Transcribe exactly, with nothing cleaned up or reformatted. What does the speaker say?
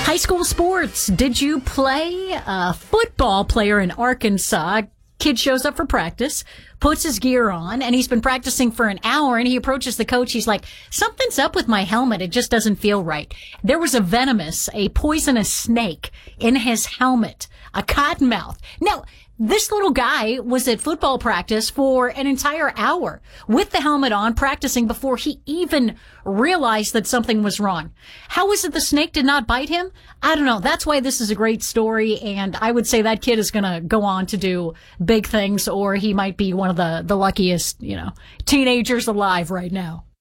High school sports. Did you play? A football player in Arkansas. Kid shows up for practice, puts his gear on, and he's been practicing for an hour, and he approaches the coach. He's like, something's up with my helmet. It just doesn't feel right. There was a venomous, a poisonous snake in his helmet, a cottonmouth. Now, this little guy was at football practice for an entire hour with the helmet on, practicing before he even realized that something was wrong. How is it the snake did not bite him? I don't know. That's why this is a great story, and I would say that kid is going to go on to do big things, or he might be one of the, the luckiest, you know, teenagers alive right now.